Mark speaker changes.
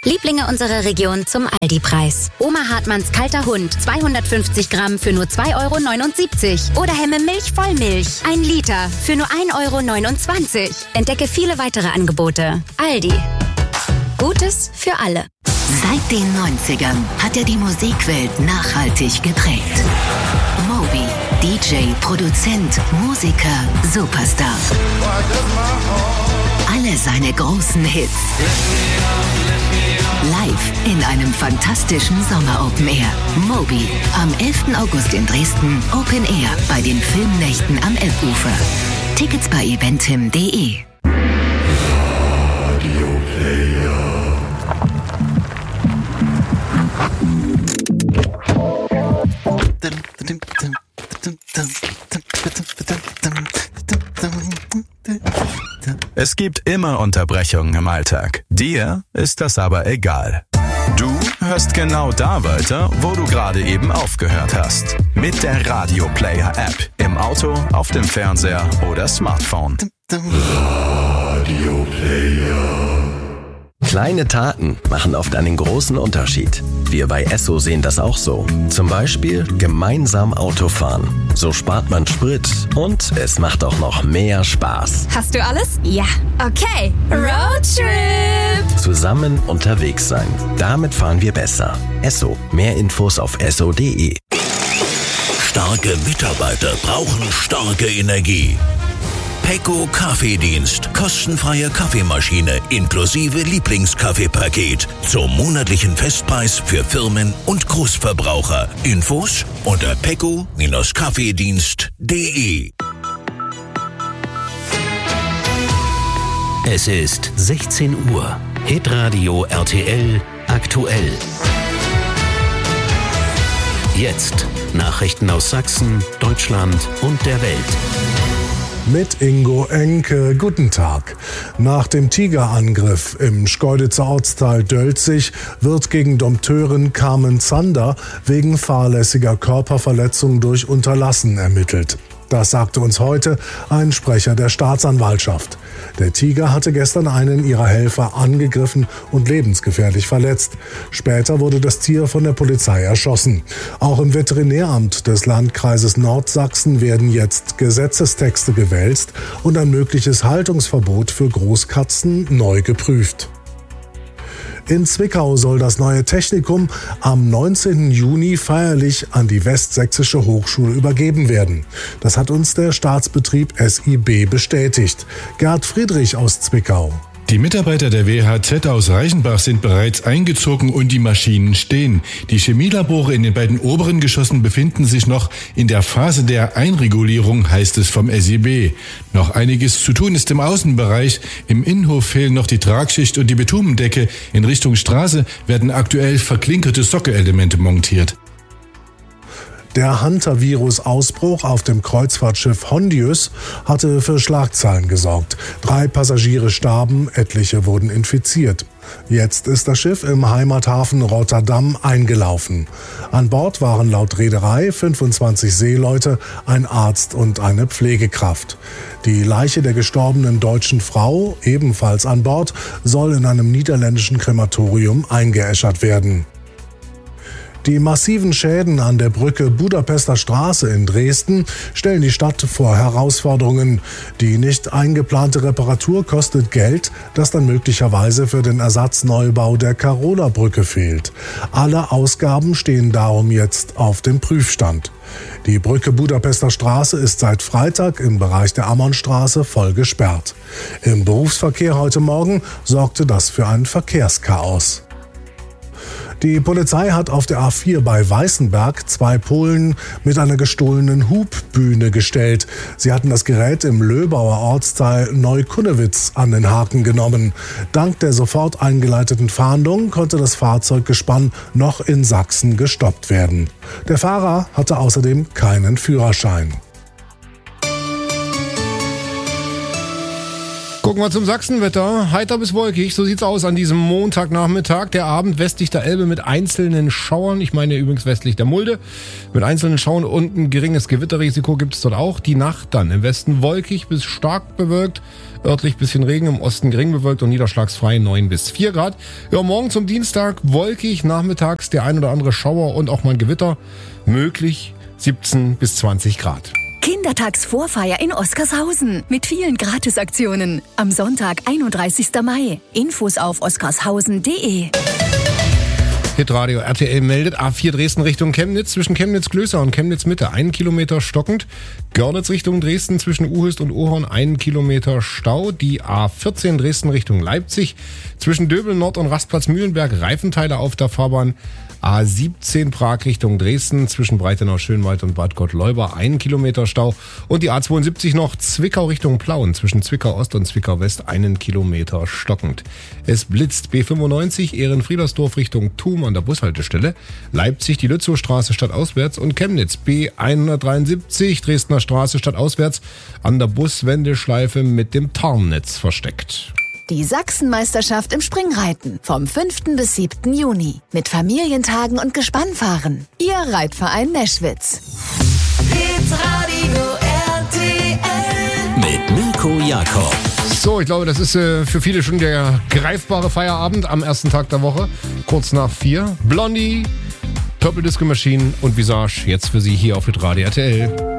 Speaker 1: Lieblinge unserer Region zum Aldi-Preis. Oma Hartmanns kalter Hund, 250 Gramm für nur 2,79 € Oder Hemme Milch Vollmilch, 1 Liter für nur 1,29 €. Entdecke viele weitere Angebote. Aldi. Gutes für alle.
Speaker 2: Seit den 90ern hat er die Musikwelt nachhaltig geprägt. Moby, DJ, Produzent, Musiker, Superstar. Alle seine großen Hits live in einem fantastischen Sommer-Open Air. Moby, am 11. August in Dresden, Open Air bei den Filmnächten am Elbufer. Tickets bei eventim.de.
Speaker 3: Es gibt immer Unterbrechungen im Alltag. Dir ist das aber egal. Du hörst genau da weiter, wo du gerade eben aufgehört hast. Mit der Radio Player App. Im Auto, auf dem Fernseher oder Smartphone.
Speaker 4: Radio Player.
Speaker 5: Kleine Taten machen oft einen großen Unterschied. Wir bei Esso sehen das auch so. Zum Beispiel gemeinsam Autofahren. So spart man Sprit und es macht auch noch mehr Spaß.
Speaker 6: Hast du alles? Ja. Okay. Roadtrip.
Speaker 5: Zusammen unterwegs sein. Damit fahren wir besser. Esso. Mehr Infos auf esso.de.
Speaker 7: Starke Mitarbeiter brauchen starke Energie. Pecco Kaffeedienst. Kostenfreie Kaffeemaschine inklusive Lieblingskaffeepaket. Zum monatlichen Festpreis für Firmen und Großverbraucher. Infos unter pecco-kaffeedienst.de.
Speaker 8: Es ist 16 Uhr. Hitradio RTL aktuell. Jetzt Nachrichten aus Sachsen, Deutschland und der Welt.
Speaker 9: Mit Ingo Enke. Guten Tag. Nach dem Tigerangriff im Schkeuditzer Ortsteil Dölzig wird gegen Dompteurin Carmen Zander wegen fahrlässiger Körperverletzung durch Unterlassen ermittelt. Das sagte uns heute ein Sprecher der Staatsanwaltschaft. Der Tiger hatte gestern einen ihrer Helfer angegriffen und lebensgefährlich verletzt. Später wurde das Tier von der Polizei erschossen. Auch im Veterinäramt des Landkreises Nordsachsen werden jetzt Gesetzestexte gewälzt und ein mögliches Haltungsverbot für Großkatzen neu geprüft. In Zwickau soll das neue Technikum am 19. Juni feierlich an die Westsächsische Hochschule übergeben werden. Das hat uns der Staatsbetrieb SIB bestätigt. Gerd Friedrich aus Zwickau.
Speaker 10: Die Mitarbeiter der WHZ aus Reichenbach sind bereits eingezogen und die Maschinen stehen. Die Chemielabore in den beiden oberen Geschossen befinden sich noch in der Phase der Einregulierung, heißt es vom SIB. Noch einiges zu tun ist im Außenbereich. Im Innenhof fehlen noch die Tragschicht und die Bitumendecke. In Richtung Straße werden aktuell verklinkerte Sockelelemente montiert.
Speaker 9: Der Hantavirus-Ausbruch auf dem Kreuzfahrtschiff Hondius hatte für Schlagzeilen gesorgt. 3 Passagiere starben, etliche wurden infiziert. Jetzt ist das Schiff im Heimathafen Rotterdam eingelaufen. An Bord waren laut Reederei 25 Seeleute, ein Arzt und eine Pflegekraft. Die Leiche der gestorbenen deutschen Frau, ebenfalls an Bord, soll in einem niederländischen Krematorium eingeäschert werden. Die massiven Schäden an der Brücke Budapester Straße in Dresden stellen die Stadt vor Herausforderungen. Die nicht eingeplante Reparatur kostet Geld, das dann möglicherweise für den Ersatzneubau der Carola-Brücke fehlt. Alle Ausgaben stehen darum jetzt auf dem Prüfstand. Die Brücke Budapester Straße ist seit Freitag im Bereich der Ammonstraße voll gesperrt. Im Berufsverkehr heute Morgen sorgte das für ein Verkehrschaos. Die Polizei hat auf der A4 bei Weißenberg 2 Polen mit einer gestohlenen Hubbühne gestellt. Sie hatten das Gerät im Löbauer Ortsteil Neukunnewitz an den Haken genommen. Dank der sofort eingeleiteten Fahndung konnte das Fahrzeuggespann noch in Sachsen gestoppt werden. Der Fahrer hatte außerdem keinen Führerschein.
Speaker 11: Gucken
Speaker 4: Gucken wir zum Sachsenwetter. Heiter bis wolkig, so sieht's aus an diesem Montagnachmittag. Der Abend westlich der Elbe mit einzelnen Schauern. Ich meine übrigens westlich der Mulde. Mit einzelnen Schauern und ein geringes Gewitterrisiko gibt es dort auch. Die Nacht dann im Westen wolkig bis stark bewölkt. Örtlich bisschen Regen, im Osten gering bewölkt und niederschlagsfrei 9 bis 4 Grad. Ja, morgen zum Dienstag wolkig, nachmittags der ein oder andere Schauer und auch mal ein Gewitter. Möglich 17 bis 20 Grad.
Speaker 2: Kindertagsvorfeier in Oskarshausen mit vielen Gratisaktionen. Am Sonntag, 31. Mai. Infos auf oskarshausen.de.
Speaker 4: Hitradio RTL meldet A4 Dresden Richtung Chemnitz zwischen Chemnitz-Klößer und Chemnitz-Mitte 1 Kilometer stockend. Görlitz Richtung Dresden zwischen Uhöst und Ohorn 1 Kilometer Stau. Die A14 Dresden Richtung Leipzig zwischen Döbel Nord und Rastplatz Mühlenberg Reifenteile auf der Fahrbahn. A17 Prag Richtung Dresden zwischen Breitenau Schönwald und Bad Gottleuba 1 Kilometer Stau. Und die A72 noch Zwickau Richtung Plauen zwischen Zwickau Ost und Zwickau West 1 Kilometer stockend. Es blitzt B95 Ehrenfriedersdorf Richtung Thum an der Bushaltestelle. Leipzig die Lützowstraße stadtauswärts und Chemnitz B173 Dresdner Straße stadtauswärts an der Buswendeschleife mit dem Tarnnetz versteckt.
Speaker 2: Die Sachsenmeisterschaft im Springreiten vom 5. bis 7. Juni mit Familientagen und Gespannfahren. Ihr Reitverein Neschwitz.
Speaker 7: Hitradio RTL mit Mirko Jakob.
Speaker 4: So, ich glaube, das ist für viele schon der greifbare Feierabend am ersten Tag der Woche. Kurz nach 4. Blondie, Purple Disco Machine und Visage jetzt für Sie hier auf Hitradio RTL.